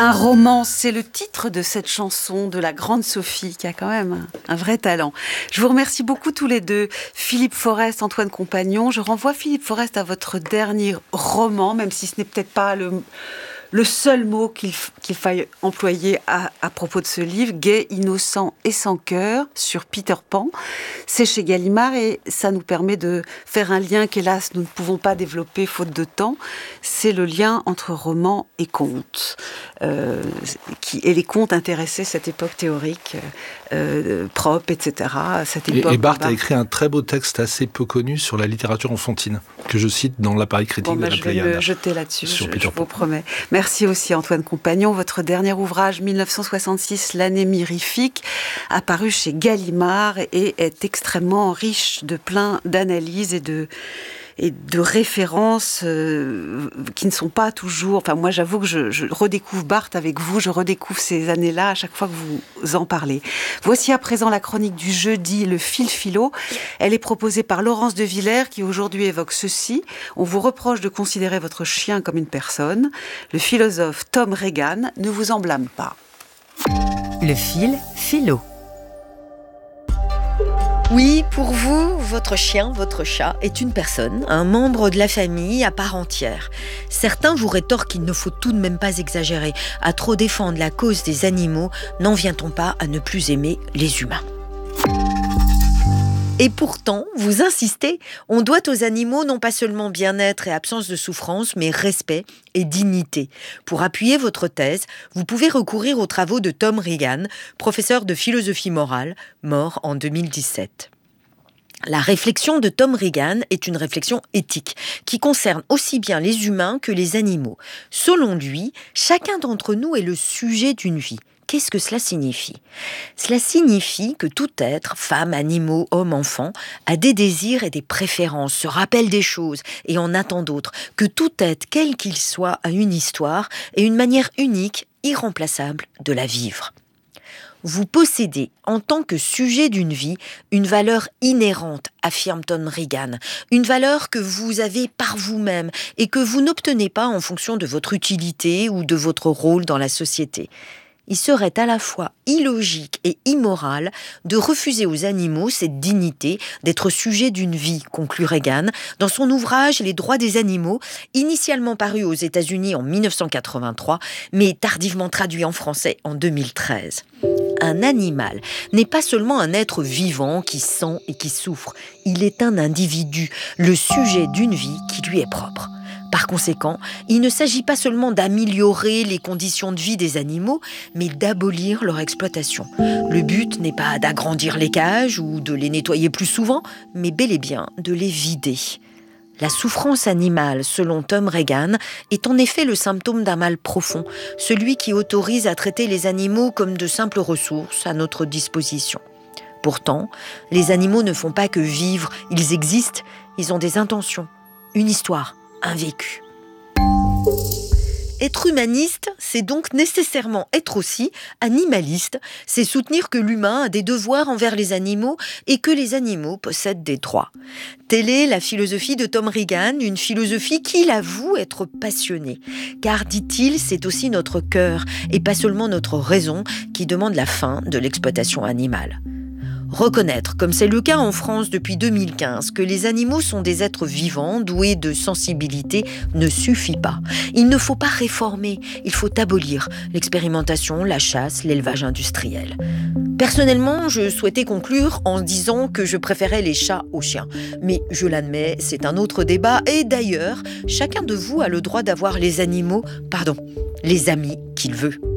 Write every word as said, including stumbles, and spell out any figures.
Un roman, c'est le titre de cette chanson de la grande Sophie, qui a quand même un, un vrai talent. Je vous remercie beaucoup tous les deux, Philippe Forest, Antoine Compagnon. Je renvoie Philippe Forest à votre dernier roman, même si ce n'est peut-être pas le... Le seul mot qu'il, qu'il faille employer à, à propos de ce livre, gai, innocent et sans cœur, sur Peter Pan, c'est chez Gallimard et ça nous permet de faire un lien qu'hélas nous ne pouvons pas développer faute de temps. C'est le lien entre roman et conte. Euh, qui, et les contes intéressaient cette époque théorique, euh, Propp, et cetera. Cette époque, et, et Barthes a écrit un très beau texte assez peu connu sur la littérature enfantine, que je cite dans l'appareil critique bon, bah, de la Pléiade. Je vais me jeter là-dessus, je, je vous promets. Merci aussi Antoine Compagnon. Votre dernier ouvrage, dix-neuf cent soixante-six, L'année mirifique, apparu chez Gallimard et est extrêmement riche de plein d'analyses et de... et de références euh, qui ne sont pas toujours... Enfin, moi, j'avoue que je, je redécouvre Barthes avec vous, je redécouvre ces années-là à chaque fois que vous en parlez. Voici à présent la chronique du jeudi, le fil philo. Elle est proposée par Laurence de Villers, qui aujourd'hui évoque ceci. On vous reproche de considérer votre chien comme une personne. Le philosophe Tom Regan ne vous en blâme pas. Le fil philo. Oui, pour vous, votre chien, votre chat est une personne, un membre de la famille à part entière. Certains vous rétorquent qu'il ne faut tout de même pas exagérer. À trop défendre la cause des animaux, n'en vient-on pas à ne plus aimer les humains ? Et pourtant, vous insistez, on doit aux animaux non pas seulement bien-être et absence de souffrance, mais respect et dignité. Pour appuyer votre thèse, vous pouvez recourir aux travaux de Tom Regan, professeur de philosophie morale, mort en deux mille dix-sept. La réflexion de Tom Regan est une réflexion éthique qui concerne aussi bien les humains que les animaux. Selon lui, chacun d'entre nous est le sujet d'une vie. Qu'est-ce que cela signifie ? Cela signifie que tout être, femme, animaux, homme, enfant, a des désirs et des préférences, se rappelle des choses et en attend d'autres, que tout être, quel qu'il soit, a une histoire et une manière unique, irremplaçable de la vivre. Vous possédez, en tant que sujet d'une vie, une valeur inhérente, affirme Tom Regan, une valeur que vous avez par vous-même et que vous n'obtenez pas en fonction de votre utilité ou de votre rôle dans la société. Il serait à la fois illogique et immoral de refuser aux animaux cette dignité d'être sujet d'une vie, conclut Regan, dans son ouvrage Les droits des animaux, initialement paru aux États-Unis en dix-neuf cent quatre-vingt-trois, mais tardivement traduit en français en deux mille treize. Un animal n'est pas seulement un être vivant qui sent et qui souffre, il est un individu, le sujet d'une vie qui lui est propre. Par conséquent, il ne s'agit pas seulement d'améliorer les conditions de vie des animaux, mais d'abolir leur exploitation. Le but n'est pas d'agrandir les cages ou de les nettoyer plus souvent, mais bel et bien de les vider. La souffrance animale, selon Tom Regan, est en effet le symptôme d'un mal profond, celui qui autorise à traiter les animaux comme de simples ressources à notre disposition. Pourtant, les animaux ne font pas que vivre, ils existent, ils ont des intentions, une histoire, un vécu. Être humaniste, c'est donc nécessairement être aussi animaliste, c'est soutenir que l'humain a des devoirs envers les animaux et que les animaux possèdent des droits. Telle est la philosophie de Tom Regan, une philosophie qu'il avoue être passionnée. Car, dit-il, c'est aussi notre cœur et pas seulement notre raison qui demande la fin de l'exploitation animale. Reconnaître, comme c'est le cas en France depuis deux mille quinze, que les animaux sont des êtres vivants, doués de sensibilité, ne suffit pas. Il ne faut pas réformer, il faut abolir l'expérimentation, la chasse, l'élevage industriel. Personnellement, je souhaitais conclure en disant que je préférais les chats aux chiens. Mais je l'admets, c'est un autre débat. Et d'ailleurs, chacun de vous a le droit d'avoir les animaux, pardon, les amis qu'il veut.